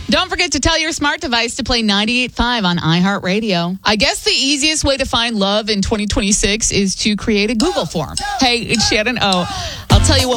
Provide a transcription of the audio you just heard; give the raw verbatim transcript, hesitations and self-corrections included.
Don't forget to tell your smart device to play ninety-eight point five on iHeartRadio. I guess the easiest way to find love in twenty twenty-six is to create a Google form. Hey, it's Shannon O. I'll tell you what.